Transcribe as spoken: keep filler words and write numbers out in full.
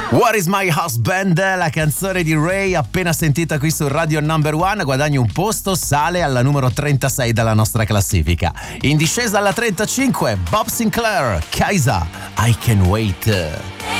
What is my husband? La canzone di Ray appena sentita qui su Radio Number One, guadagna un posto, sale alla numero trentasei della nostra classifica. In discesa alla trentacinque, Bob Sinclair, Kaisa, I Can Wait.